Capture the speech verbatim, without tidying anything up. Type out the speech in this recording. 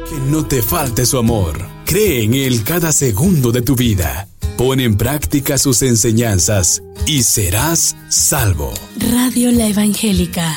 Que no te falte su amor. Cree en Él cada segundo de tu vida. Pon en práctica sus enseñanzas y serás salvo. Radio La Evangélica.